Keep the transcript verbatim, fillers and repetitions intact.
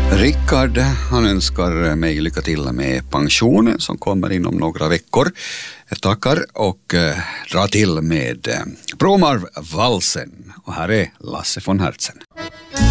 Rickard, han önskar mig lycka till med pensionen som kommer inom några veckor. Jag tackar och eh, drar till med eh, Bromarv-valsen. Och här är Lasse von Herzen.